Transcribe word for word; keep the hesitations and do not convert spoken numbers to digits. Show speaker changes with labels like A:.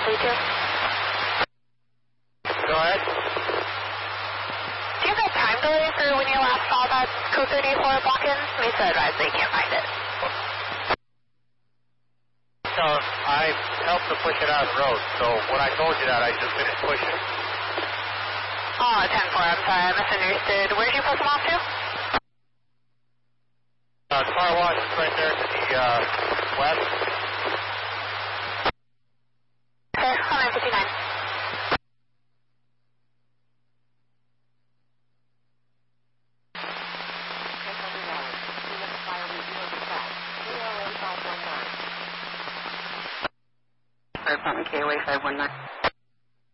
A: three two.
B: Go ahead.
A: Do you have a time delay for when you last saw that code thirty-four block-in? Mesa advised they can't find it.
B: So I helped to push it out of the road. So when I told you that, I just finished pushing.
A: Oh, ten four, I'm sorry, I misunderstood. Where did you push them off to?
B: Uh, car wash is right there to the uh, west.
A: Okay, on nine fifty-nine.
C: Apartment K O A five one nine.